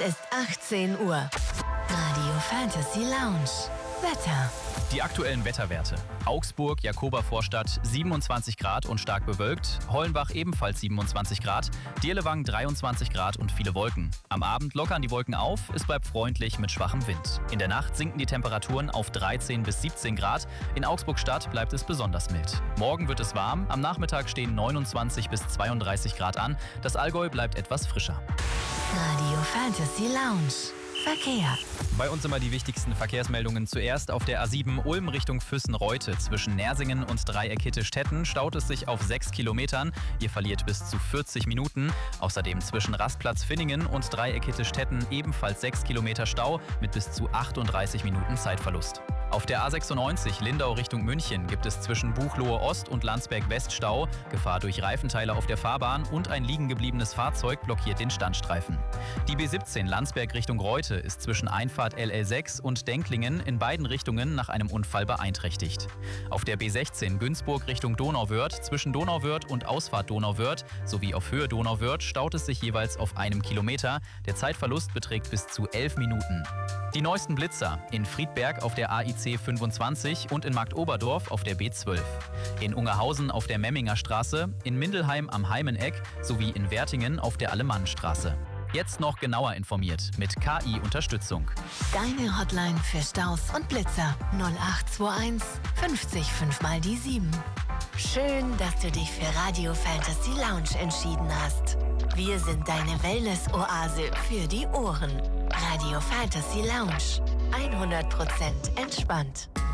ist 18 Uhr. Radio Fantasy Lounge. Wetter. Die aktuellen Wetterwerte. Augsburg, Jakobervorstadt 27 Grad und stark bewölkt. Hollenbach ebenfalls 27 Grad. Dirlewang 23 Grad und viele Wolken. Am Abend lockern die Wolken auf, es bleibt freundlich mit schwachem Wind. In der Nacht sinken die Temperaturen auf 13 bis 17 Grad. In Augsburg-Stadt bleibt es besonders mild. Morgen wird es warm, am Nachmittag stehen 29 bis 32 Grad an. Das Allgäu bleibt etwas frischer. Radio Fantasy Lounge. Verkehr. Bei uns immer die wichtigsten Verkehrsmeldungen. Zuerst auf der A7 Ulm Richtung Füssen-Reute. Zwischen Nersingen und Dreieck-Hitte-Stetten staut es sich auf 6 Kilometern. Ihr verliert bis zu 40 Minuten. Außerdem zwischen Rastplatz Finningen und Dreieck-Hitte-Stetten ebenfalls 6 Kilometer Stau mit bis zu 38 Minuten Zeitverlust. Auf der A96 Lindau Richtung München gibt es zwischen Buchloe Ost und Landsberg West Stau. Gefahr durch Reifenteile auf der Fahrbahn und ein liegen gebliebenes Fahrzeug blockiert den Standstreifen. Die B17 Landsberg Richtung Reute ist zwischen Einfahrt LL6 und Denklingen in beiden Richtungen nach einem Unfall beeinträchtigt. Auf der B16 Günzburg Richtung Donauwörth zwischen Donauwörth und Ausfahrt Donauwörth sowie auf Höhe Donauwörth staut es sich jeweils auf einem Kilometer. Der Zeitverlust beträgt bis zu 11 Minuten. Die neuesten Blitzer in Friedberg auf der AIC 25 und in Marktoberdorf auf der B12. In Ungerhausen auf der Memminger Straße, in Mindelheim am Heimeneck sowie in Wertingen auf der Alemannenstraße. Jetzt noch genauer informiert mit KI-Unterstützung. Deine Hotline für Staus und Blitzer 0821 50 5 mal die 7. Schön, dass du dich für Radio Fantasy Lounge entschieden hast. Wir sind deine Wellness-Oase für die Ohren. Radio Fantasy Lounge. 100% entspannt.